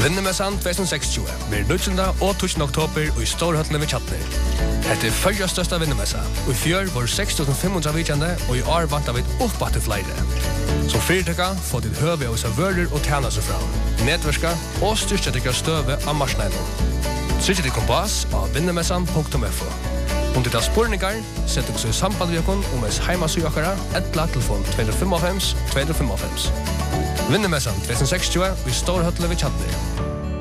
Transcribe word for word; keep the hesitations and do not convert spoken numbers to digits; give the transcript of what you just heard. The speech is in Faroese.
Vinnemessan tjuetusen sekstjue blir nittonda og tusen oktober og i Storhøtlen ved Kjatner. Dette er fyrja største vinnemessa, og i fjør var seks tusen fem hundre vikjande, og i år vant av et oppa til flere. Som fyrtøkka får til høve hos av vører og tjene seg fra, nedverska og styrstetikker støve av marsneinen. Trykket til kompass av vinnemessan punktum f o. Om det er spurningar, sett dere så i samband med dere om ens heimasøyakere, etla telefon to fem fem to fem fem. Vinnemessan tjuetusen sekstjue i Storhøtlen ved Kjatner.